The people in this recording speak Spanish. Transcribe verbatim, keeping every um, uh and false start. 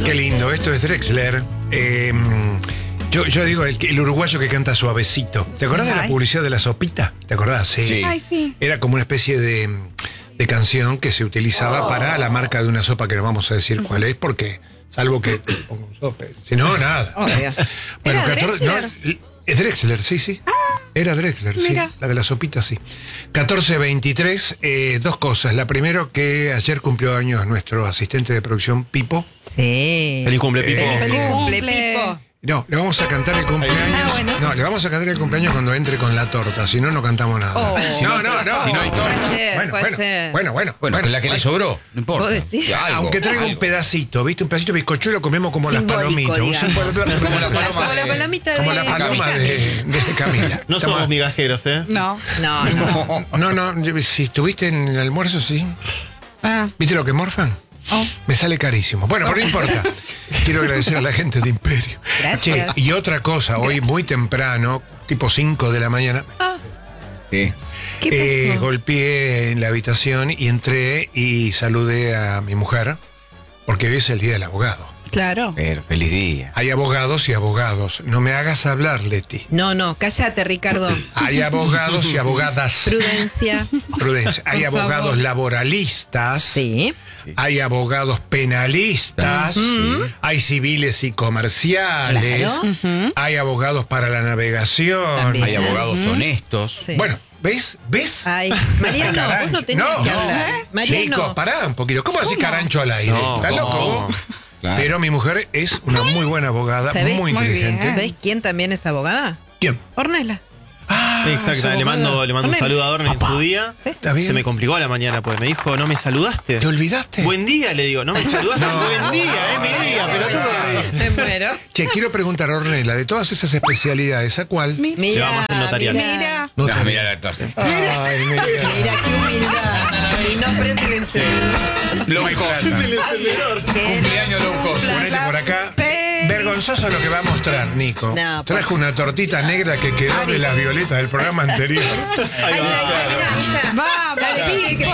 Qué lindo, esto es Drexler. Eh, yo, yo digo, el, el uruguayo que canta suavecito. ¿Te acordás Ay. de la publicidad de la sopita? ¿Te acordás? Sí. sí. Ay, sí. Era como una especie de, de canción que se utilizaba oh. para la marca de una sopa, que no vamos a decir cuál es, porque salvo que pongo un sope. Si no, nada. Oh, bueno, ¿Era catorce, Drexler? No, es Drexler, sí, sí. Ah. Era Drexler, Mira. sí, la de la sopita, sí. catorce veintitrés, eh, dos cosas. La primero, que ayer cumplió años nuestro asistente de producción, Pipo. Sí. Feliz cumple, Pipo. Eh, Feliz cumple, cumple. Pipo. No, le vamos a cantar el cumpleaños. Ah, bueno. No, le vamos a cantar el cumpleaños cuando entre con la torta, si no, no cantamos nada. Oh. No, no, no. Si no hay torta. Fue ayer, bueno, fue bueno, ayer. bueno, bueno, bueno, bueno, la que bueno. le sobró, no importa. ¿Vos decís? Algo, Aunque traiga algo. un pedacito, ¿viste? Un pedacito de bizcochuelo lo comemos como Simbólico, las palomitas. Un digamos. símbolo, como la paloma Como la de- palomita de como la paloma de, de Camila. No Toma. somos migajeros, ¿eh? No. No, no. No, no, yo- si estuviste en el almuerzo, sí. Ah. ¿Viste lo que morfan? Oh. Me sale carísimo. Bueno, pero no importa. Quiero agradecer a la gente de Imperio. Gracias. Che, y otra cosa, hoy muy temprano, tipo cinco de la mañana, Sí. ¿Qué eh, pasó? golpeé en la habitación y entré y saludé a mi mujer, porque hoy es el día del abogado. Claro. Pero feliz día. Hay abogados y abogados. No me hagas hablar, Leti. No, no, cállate, Ricardo. Hay abogados y abogadas. Prudencia. Prudencia. Hay Por abogados favor. laboralistas. Sí. Hay abogados penalistas, Sí. hay civiles y comerciales, Claro. hay abogados para la navegación. También. Hay abogados honestos. Sí. Bueno, ¿ves? ¿Ves? Ay, Mariano, Carancho. vos no tenés No, que no. hablar. Mariano. Chicos, pará un poquito. ¿Cómo así carancho al aire? No, ¿Estás loco ¿cómo? vos? Claro. Pero mi mujer es una muy buena abogada, ¿Sabés? muy Muy inteligente. bien. ¿Sabés quién también es abogada? ¿Quién? Ornella. Ah, Exacto, esa le mando, abogada. le mando un Ponele. saludo a Dorne en su día. Sí. ¿Está bien? Se me complicó a la mañana, pues me dijo, no me saludaste. ¿Te olvidaste? Buen día, le digo, no me saludaste. No. Buen día, es mi día, pero tú. Me muero. Che, quiero preguntar a Ornella, de todas esas especialidades, ¿a cuál? Mira. Llevamos el notarial. Mira. No Ah, te- mira la actuación. Ay, mira. Mira qué humildad. Y no prende el encendedor. Low cost. Cumpleaños low cost. Ponete por acá. Pe- Vergonzoso lo que va a mostrar, Nico. No, Trajo una tortita negra que quedó de las violetas del programa anterior. Ay, ay, ay, mira, mira. Vamos. Dale, Vicky, que Por